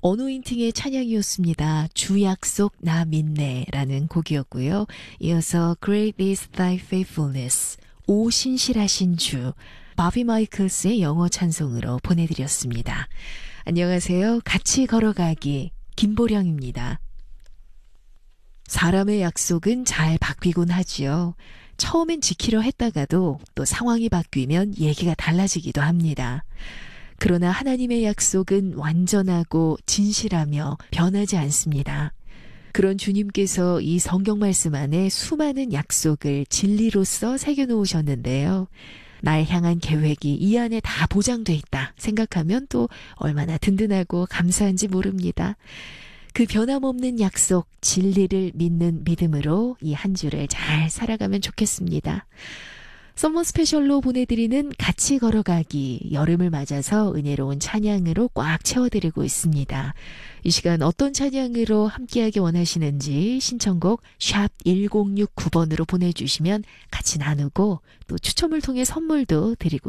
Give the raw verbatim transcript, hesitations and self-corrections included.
어노인팅의 찬양이었습니다. 주 약속 나 믿네라는 곡이었고요. 이어서 Great is thy faithfulness, 오 신실하신 주, 바비 마이클스의 영어 찬송으로 보내드렸습니다. 안녕하세요. 같이 걸어가기 김보령입니다. 사람의 약속은 잘 바뀌곤 하지요. 처음엔 지키려 했다가도 또 상황이 바뀌면 얘기가 달라지기도 합니다. 그러나 하나님의 약속은 완전하고 진실하며 변하지 않습니다. 그런 주님께서 이 성경 말씀 안에 수많은 약속을 진리로서 새겨놓으셨는데요. 날 향한 계획이 이 안에 다 보장돼 있다 생각하면 또 얼마나 든든하고 감사한지 모릅니다. 그 변함없는 약속, 진리를 믿는 믿음으로 이 한 주를 잘 살아가면 좋겠습니다. 썸머 스페셜로 보내드리는 같이 걸어가기, 여름을 맞아서 은혜로운 찬양으로 꽉 채워드리고 있습니다. 이 시간 어떤 찬양으로 함께하기 원하시는지 신청곡 샵 일공육구 번으로 보내주시면 같이 나누고 또 추첨을 통해 선물도 드리고